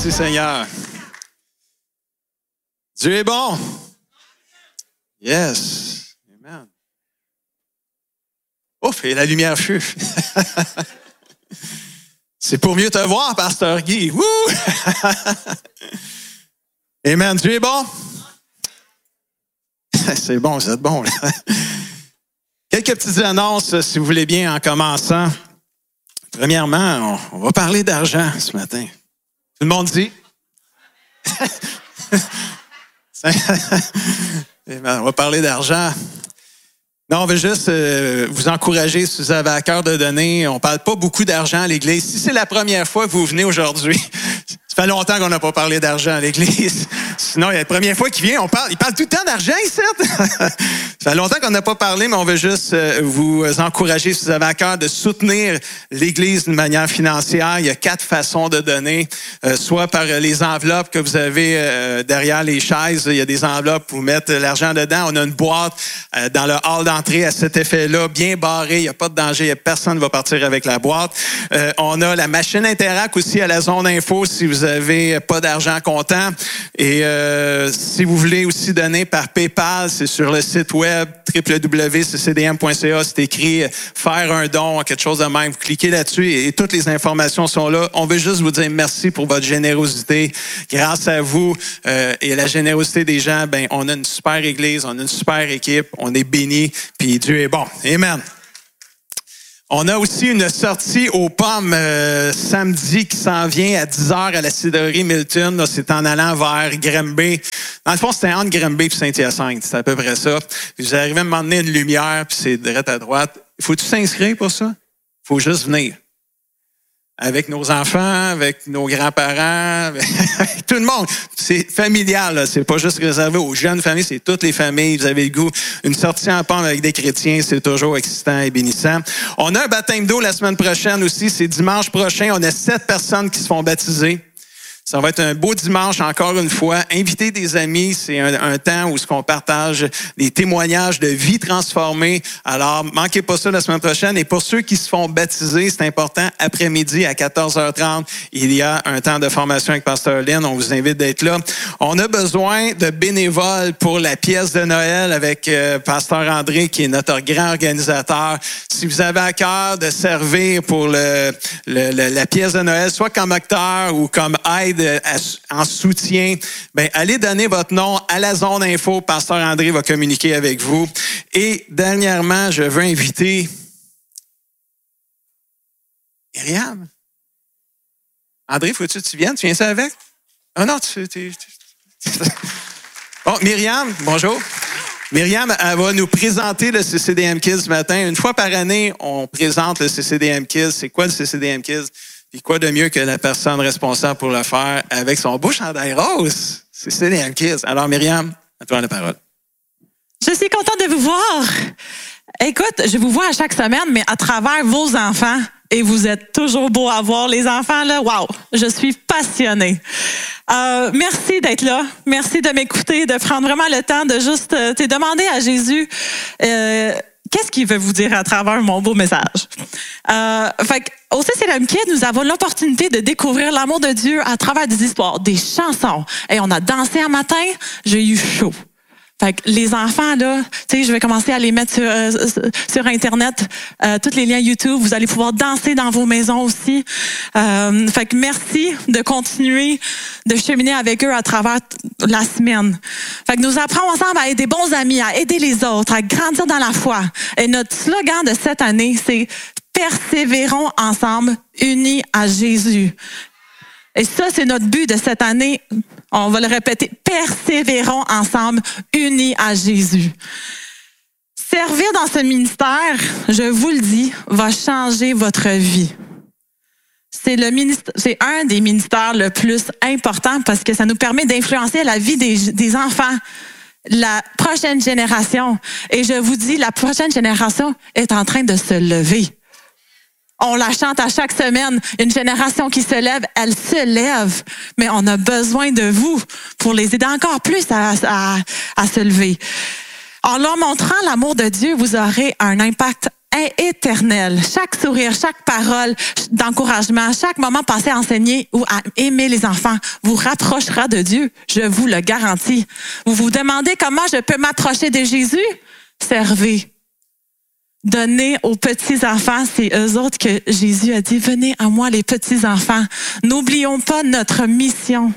Merci Seigneur. Dieu est bon. Yes. Amen. Ouf, et la lumière fut. C'est pour mieux te voir, Pasteur Guy. Wouh! Amen. Dieu est bon. C'est bon, vous êtes bon. Là. Quelques petites annonces, si vous voulez bien, en commençant. Premièrement, on va parler d'argent ce matin. Tout le monde dit? On va parler d'argent. Non, on veut juste vous encourager si vous avez à cœur de donner. On ne parle pas beaucoup d'argent à l'Église. Si c'est la première fois que vous venez aujourd'hui, ça fait longtemps qu'on n'a pas parlé d'argent à l'Église. Sinon, il y a la première fois qu'il vient, il parle tout le temps d'argent ici. Ça fait longtemps qu'on n'a pas parlé, mais on veut juste vous encourager, si vous avez à cœur, de soutenir l'Église d'une manière financière. Il y a 4 façons de donner, soit par les enveloppes que vous avez derrière les chaises. Il y a des enveloppes pour mettre l'argent dedans. On a une boîte dans le hall d'entrée à cet effet-là, bien barrée. Il n'y a pas de danger. Personne ne va partir avec la boîte. On a la machine Interac aussi à la zone info si vous avez pas d'argent comptant. Et si vous voulez aussi donner par PayPal, c'est sur le site web www.ccdm.ca. C'est écrit « Faire un don », quelque chose de même. Vous cliquez là-dessus et toutes les informations sont là. On veut juste vous dire merci pour votre générosité. Grâce à vous et à la générosité des gens, ben on a une super église, on a une super équipe, on est bénis, puis Dieu est bon. Amen. On a aussi une sortie aux pommes samedi qui s'en vient à 10h à la cidrerie Milton. Là, c'est en allant vers Granby. Dans le fond, c'était entre Granby et Saint-Hyacinthe. C'est à peu près ça. Puis vous arrivez à m'emmener une lumière, puis c'est direct à droite. Faut-tu s'inscrire pour ça? Faut juste venir. Avec nos enfants, avec nos grands-parents, avec tout le monde. C'est familial, là. C'est pas juste réservé aux jeunes familles, c'est toutes les familles. Vous avez le goût. Une sortie en pomme avec des chrétiens, c'est toujours excitant et bénissant. On a un baptême d'eau la semaine prochaine aussi. C'est dimanche prochain. On a 7 personnes qui se font baptiser. Ça va être un beau dimanche, encore une fois. Invitez des amis, c'est un temps où on partage des témoignages de vie transformée. Alors, manquez pas ça la semaine prochaine. Et pour ceux qui se font baptiser, c'est important, après-midi à 14h30, il y a un temps de formation avec Pasteur Lynn. On vous invite d'être là. On a besoin de bénévoles pour la pièce de Noël avec Pasteur André, qui est notre grand organisateur. Si vous avez à cœur de servir pour la pièce de Noël, soit comme acteur ou comme aide en soutien, ben allez donner votre nom à la zone info. Pasteur André va communiquer avec vous. Et dernièrement, je veux inviter Myriam. André, faut-tu que tu viennes? Tu viens ça avec? Ah non, Bon, Myriam, bonjour. Myriam, elle va nous présenter le CCDM Kids ce matin. Une fois par année, on présente le CCDM Kids. C'est quoi le CCDM Kids? Puis quoi de mieux que la personne responsable pour le faire avec son beau chandail rose? C'est CCDM Kids. Alors, Myriam, à toi la parole. Je suis contente de vous voir. Écoute, je vous vois à chaque semaine, mais à travers vos enfants. Et vous êtes toujours beaux à voir, les enfants, là. Wow! Je suis passionnée. Merci d'être là. Merci de m'écouter, de prendre vraiment le temps de juste demander à Jésus qu'est-ce qu'il veut vous dire à travers mon beau message. Au CCDM Kids, nous avons l'opportunité de découvrir l'amour de Dieu à travers des histoires, des chansons. Et on a dansé un matin, j'ai eu chaud. Fait que les enfants, là, tu sais, je vais commencer à les mettre sur Internet, tous les liens YouTube. Vous allez pouvoir danser dans vos maisons aussi. Fait que merci de continuer de cheminer avec eux à travers la semaine. Fait que nous apprenons ensemble à être des bons amis, à aider les autres, à grandir dans la foi. Et notre slogan de cette année, c'est « Persévérons ensemble, unis à Jésus ». Et ça, c'est notre but de cette année. On va le répéter. Persévérons ensemble, unis à Jésus. Servir dans ce ministère, je vous le dis, va changer votre vie. C'est un des ministères le plus important parce que ça nous permet d'influencer la vie des enfants, la prochaine génération. Et je vous dis, la prochaine génération est en train de se lever. On la chante à chaque semaine. Une génération qui se lève, elle se lève. Mais on a besoin de vous pour les aider encore plus à se lever. En leur montrant l'amour de Dieu, vous aurez un impact éternelle. Chaque sourire, chaque parole d'encouragement, chaque moment passé à enseigner ou à aimer les enfants vous rapprochera de Dieu. Je vous le garantis. Vous vous demandez comment je peux m'approcher de Jésus? Servez. Donnez aux petits-enfants. C'est eux autres que Jésus a dit, venez à moi les petits-enfants. N'oublions pas notre mission.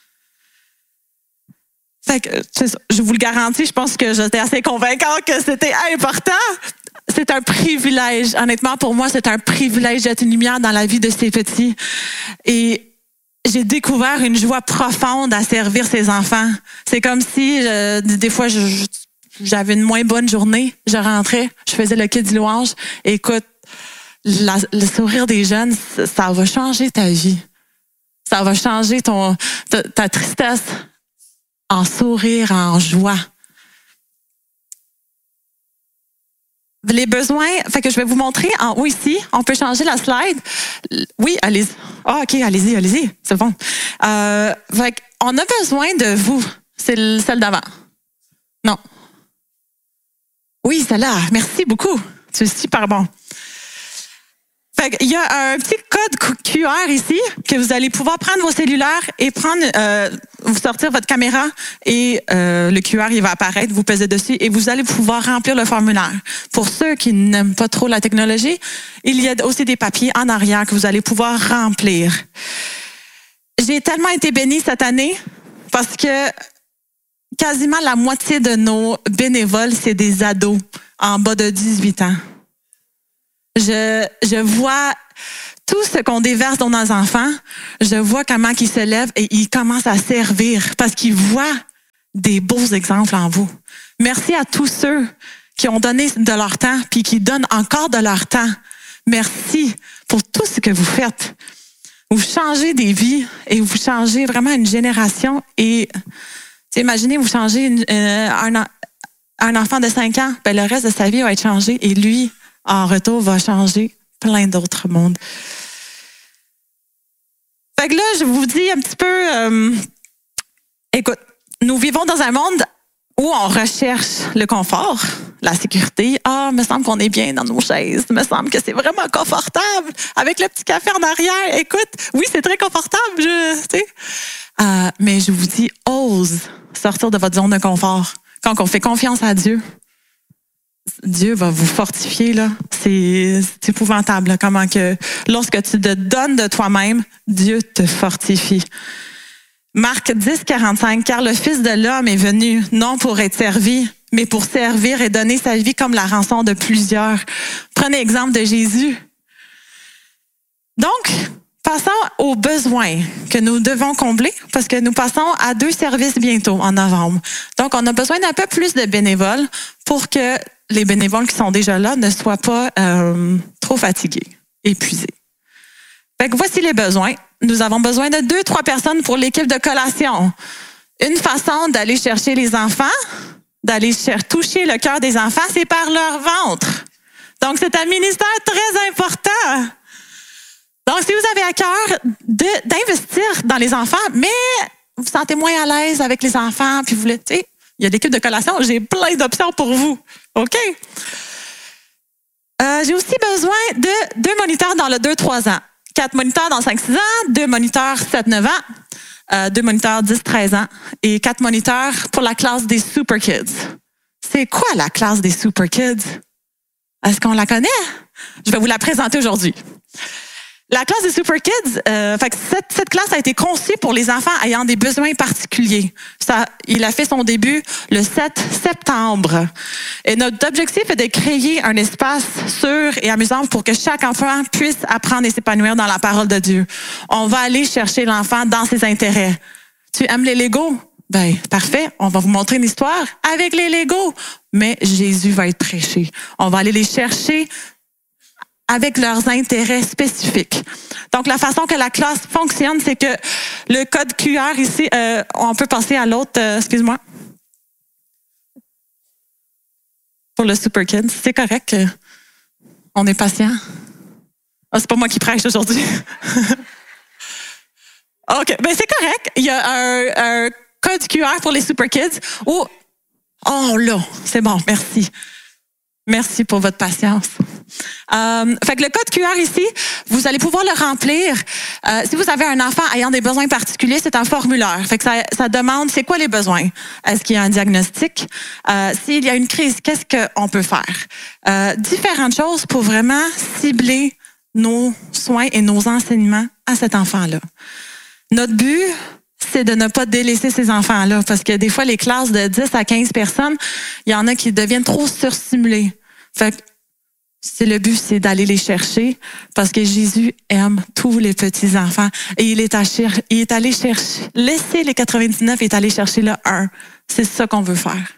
Fait que, je vous le garantis, je pense que j'étais assez convaincante que c'était important. C'est un privilège. Honnêtement, pour moi, c'est un privilège d'être une lumière dans la vie de ces petits. Et j'ai découvert une joie profonde à servir ces enfants. C'est comme si, des fois, j'avais une moins bonne journée. Je rentrais, je faisais le kit du louange. Et écoute, le sourire des jeunes, ça va changer ta vie. Ça va changer ta tristesse en sourire, en joie. Les besoins, fait que je vais vous montrer en haut ici. On peut changer la slide. Oui, allez-y. Ah, OK, allez-y. C'est bon. Fait on a besoin de vous. C'est celle d'avant. Non. Oui, celle-là. Merci beaucoup. C'est super bon. Fait qu'il y a un petit code QR ici que vous allez pouvoir prendre vos cellulaires et vous sortir votre caméra et le QR il va apparaître, vous pesez dessus et vous allez pouvoir remplir le formulaire. Pour ceux qui n'aiment pas trop la technologie, il y a aussi des papiers en arrière que vous allez pouvoir remplir. J'ai tellement été bénie cette année parce que quasiment la moitié de nos bénévoles, c'est des ados en bas de 18 ans. Je vois tout ce qu'on déverse dans nos enfants. Je vois comment ils se lèvent et ils commencent à servir parce qu'ils voient des beaux exemples en vous. Merci à tous ceux qui ont donné de leur temps puis qui donnent encore de leur temps. Merci pour tout ce que vous faites. Vous changez des vies et vous changez vraiment une génération. Et imaginez, vous changez un enfant de 5 ans, ben le reste de sa vie va être changé et lui, en retour, va changer plein d'autres mondes. Fait que là, je vous dis un petit peu, écoute, nous vivons dans un monde où on recherche le confort, la sécurité. Ah, me semble qu'on est bien dans nos chaises. Me semble que c'est vraiment confortable. Avec le petit café en arrière. Écoute, oui, c'est très confortable, mais je vous dis, ose sortir de votre zone de confort. Quand on fait confiance à Dieu, Dieu va vous fortifier, là. C'est épouvantable, là, comment que lorsque tu te donnes de toi-même, Dieu te fortifie. Marc 10, 45, car le Fils de l'homme est venu, non pour être servi, mais pour servir et donner sa vie comme la rançon de plusieurs. Prenez exemple de Jésus. Donc, passons aux besoins que nous devons combler, parce que nous passons à 2 services bientôt en novembre. Donc, on a besoin d'un peu plus de bénévoles pour que les bénévoles qui sont déjà là ne soient pas trop fatigués, épuisés. Fait que voici les besoins. Nous avons besoin de 2-3 personnes pour l'équipe de collation. Une façon d'aller chercher les enfants, d'aller toucher le cœur des enfants, c'est par leur ventre. Donc, c'est un ministère très important. Donc, si vous avez à cœur d'investir dans les enfants, mais vous vous sentez moins à l'aise avec les enfants, puis vous voulez, tu sais, il y a l'équipe de collation, j'ai plein d'options pour vous. OK? J'ai aussi besoin de 2 moniteurs dans le 2-3 ans. 4 moniteurs dans 5-6 ans, 2 moniteurs 7-9 ans, 2 moniteurs 10-13 ans et 4 moniteurs pour la classe des Super Kids. C'est quoi la classe des Super Kids? Est-ce qu'on la connaît? Je vais vous la présenter aujourd'hui. La classe des Super Kids, cette classe a été conçue pour les enfants ayant des besoins particuliers. Il a fait son début le 7 septembre. Et notre objectif est de créer un espace sûr et amusant pour que chaque enfant puisse apprendre et s'épanouir dans la parole de Dieu. On va aller chercher l'enfant dans ses intérêts. Tu aimes les Legos? Ben, parfait. On va vous montrer une histoire avec les Legos. Mais Jésus va être prêché. On va aller les chercher avec leurs intérêts spécifiques. Donc, la façon que la classe fonctionne, c'est que le code QR ici, on peut passer à l'autre, excuse-moi. Pour le Super Kids, c'est correct. On est patient. Ah, c'est pas moi qui prêche aujourd'hui. OK, ben c'est correct. Il y a un code QR pour les Super Kids où... Oh là, c'est bon, merci. Merci pour votre patience. Fait que le code QR ici, vous allez pouvoir le remplir. Si vous avez un enfant ayant des besoins particuliers, c'est un formulaire. Fait que ça demande c'est quoi les besoins. Est-ce qu'il y a un diagnostic? S'il y a une crise, qu'est-ce qu'on peut faire? Différentes choses pour vraiment cibler nos soins et nos enseignements à cet enfant-là. Notre but, c'est de ne pas délaisser ces enfants-là, parce que des fois, les classes de 10 à 15 personnes, il y en a qui deviennent trop surstimulés. Fait que le but, c'est d'aller les chercher, parce que Jésus aime tous les petits-enfants. Et il est allé chercher, laisser les 99 et est allé chercher le 1. C'est ça qu'on veut faire.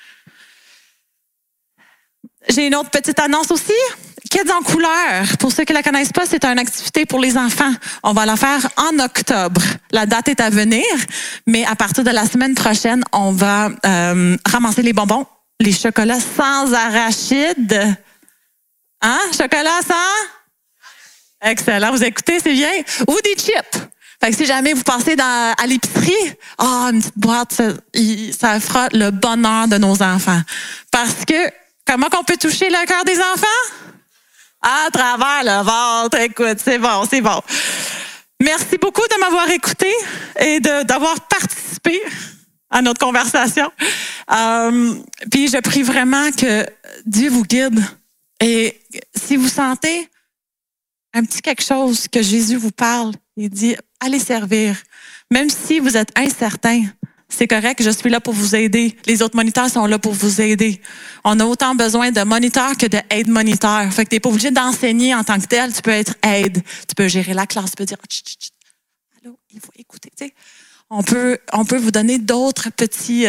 J'ai une autre petite annonce aussi. Kids en couleur. Pour ceux qui ne la connaissent pas, c'est une activité pour les enfants. On va la faire en octobre. La date est à venir, mais à partir de la semaine prochaine, on va ramasser les bonbons, les chocolats sans arachide. Hein? Chocolat sans? Excellent. Vous écoutez, c'est bien. Ou des chips. Fait que si jamais vous passez à l'épicerie, une petite boîte, ça fera le bonheur de nos enfants. Parce que, comment qu'on peut toucher le cœur des enfants? À travers le ventre. Écoute, c'est bon, c'est bon. Merci beaucoup de m'avoir écouté et d'avoir participé à notre conversation. Puis je prie vraiment que Dieu vous guide. Et si vous sentez un petit quelque chose que Jésus vous parle, il dit, allez servir. Même si vous êtes incertain, c'est correct, je suis là pour vous aider. Les autres moniteurs sont là pour vous aider. On a autant besoin de moniteurs que de aide-moniteurs. Fait que t'es pas obligé d'enseigner en tant que tel, tu peux être aide. Tu peux gérer la classe, tu peux dire, allô, il faut écouter. T'sais. On peut vous donner d'autres petits,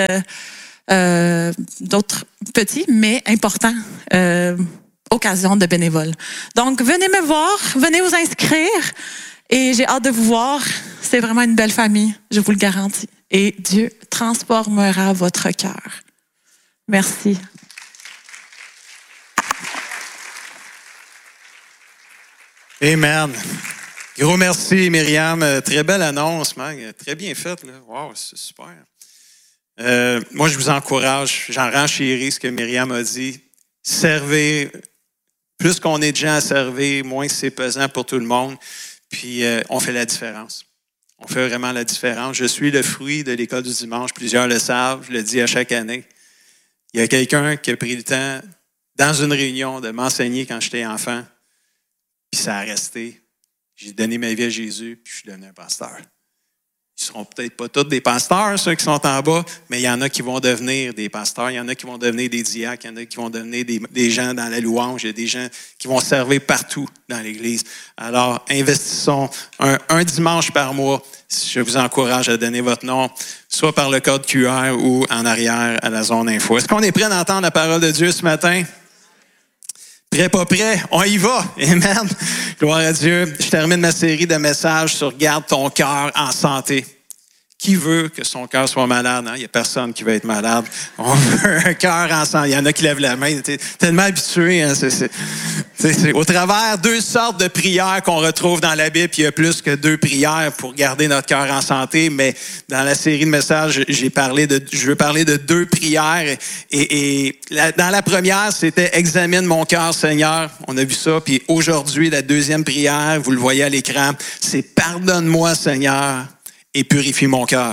mais importants occasions de bénévoles. Donc, venez me voir, venez vous inscrire et j'ai hâte de vous voir. C'est vraiment une belle famille, je vous le garantis. Et Dieu transformera votre cœur. Merci. Amen. Gros merci, Myriam. Très belle annonce, Mag. Très bien faite. Wow, c'est super. Moi, je vous encourage. J'en renchéris ce que Myriam a dit. Servez. Plus qu'on est de gens à servir, moins c'est pesant pour tout le monde. Puis, on fait la différence. On fait vraiment la différence. Je suis le fruit de l'école du dimanche. Plusieurs le savent. Je le dis à chaque année. Il y a quelqu'un qui a pris le temps, dans une réunion, de m'enseigner quand j'étais enfant. Puis ça a resté. J'ai donné ma vie à Jésus, puis je suis devenu un pasteur. Ils ne seront peut-être pas tous des pasteurs, ceux qui sont en bas, mais il y en a qui vont devenir des pasteurs, il y en a qui vont devenir des diacres, il y en a qui vont devenir des gens dans la louange, il y a des gens qui vont servir partout dans l'Église. Alors, investissons un dimanche par mois. Je vous encourage à donner votre nom, soit par le code QR ou en arrière à la zone info. Est-ce qu'on est prêt d'entendre la parole de Dieu ce matin? Prêt, pas prêt? On y va. Amen. Gloire à Dieu. Je termine ma série de messages sur Garde ton cœur en santé. Qui veut que son cœur soit malade? Il n'y a personne qui veut être malade. On veut un cœur en santé. Il y en a qui lèvent la main. T'es tellement habitué. Hein? C'est au travers 2 sortes de prières qu'on retrouve dans la Bible. Il y a plus que 2 prières pour garder notre cœur en santé. Mais dans la série de messages, je veux parler de 2 prières. Dans la première, c'était « Examine mon cœur, Seigneur ». On a vu ça. Puis aujourd'hui, la deuxième prière, vous le voyez à l'écran, c'est « Pardonne-moi, Seigneur ». Et purifie mon cœur.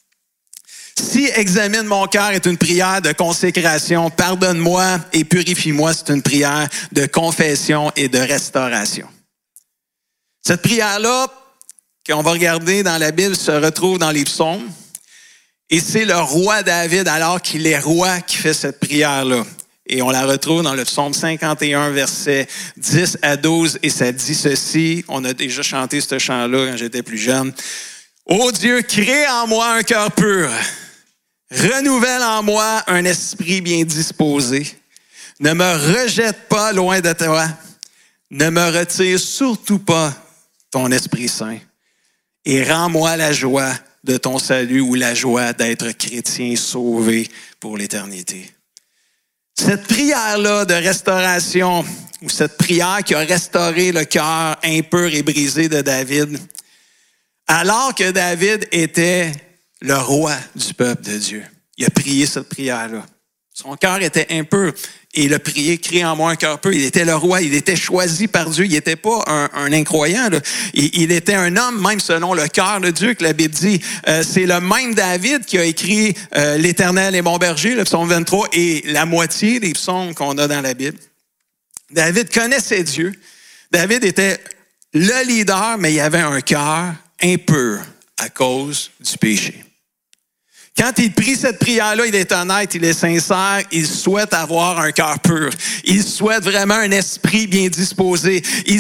Si examine mon cœur est une prière de consécration, pardonne-moi et purifie-moi, c'est une prière de confession et de restauration. Cette prière-là, qu'on va regarder dans la Bible, se retrouve dans les psaumes. Et c'est le roi David, alors qu'il est roi, qui fait cette prière-là. Et on la retrouve dans le psaume 51, versets 10 à 12, et ça dit ceci. On a déjà chanté ce chant-là quand j'étais plus jeune. Ô Dieu, crée en moi un cœur pur. Renouvelle en moi un esprit bien disposé. Ne me rejette pas loin de toi. Ne me retire surtout pas ton Esprit Saint. Et rends-moi la joie de ton salut ou la joie d'être chrétien sauvé pour l'éternité. Cette prière-là de restauration, ou cette prière qui a restauré le cœur impur et brisé de David, alors que David était le roi du peuple de Dieu. Il a prié cette prière-là. Son cœur était impur. Et il a prié, crée en moi un cœur pur. Il était le roi, il était choisi par Dieu. Il n'était pas un incroyant, là. Il était un homme, même selon le cœur de Dieu, que la Bible dit. C'est le même David qui a écrit l'Éternel est mon berger, le psaume 23, et la moitié des psaumes qu'on a dans la Bible. David connaissait Dieu. David était le leader, mais il avait un cœur impur à cause du péché. Quand il prie cette prière-là, il est honnête, il est sincère, il souhaite avoir un cœur pur. Il souhaite vraiment un esprit bien disposé. Il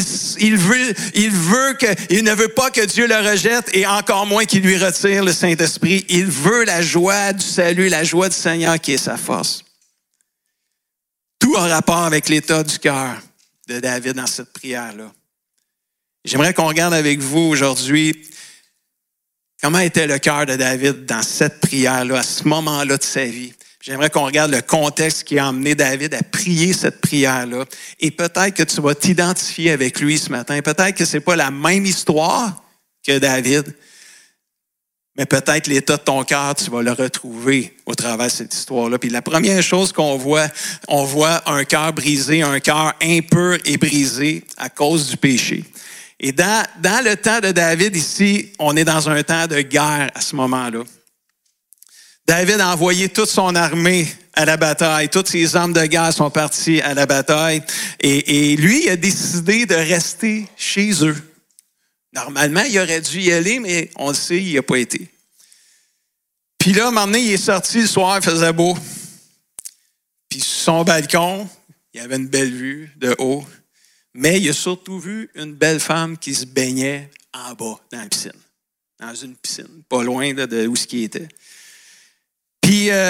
ne veut pas que Dieu le rejette et encore moins qu'il lui retire le Saint-Esprit. Il veut la joie du salut, la joie du Seigneur qui est sa force. Tout a rapport avec l'état du cœur de David dans cette prière-là. J'aimerais qu'on regarde avec vous aujourd'hui comment était le cœur de David dans cette prière-là, à ce moment-là de sa vie. J'aimerais qu'on regarde le contexte qui a emmené David à prier cette prière-là. Et peut-être que tu vas t'identifier avec lui ce matin. Peut-être que ce n'est pas la même histoire que David, mais peut-être l'état de ton cœur, tu vas le retrouver au travers de cette histoire-là. Puis la première chose qu'on voit, on voit un cœur brisé, un cœur impur et brisé à cause du péché. Et dans le temps de David ici, on est dans un temps de guerre à ce moment-là. David a envoyé toute son armée à la bataille. Tous ses hommes de guerre sont partis à la bataille. Et lui, il a décidé de rester chez eux. Normalement, il aurait dû y aller, mais on le sait, il n'y a pas été. Puis là, à un moment donné, il est sorti le soir, il faisait beau. Puis sur son balcon, il y avait une belle vue de haut. Mais il a surtout vu une belle femme qui se baignait en bas, dans la piscine. Dans une piscine, pas loin de où ce qui était. Puis